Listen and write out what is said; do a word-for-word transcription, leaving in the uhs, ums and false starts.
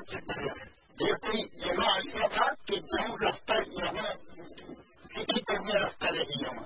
ये कोई यहाँ ऐसा था कि जब रास्ता यहाँ सिटी तक में रास्ता नहीं है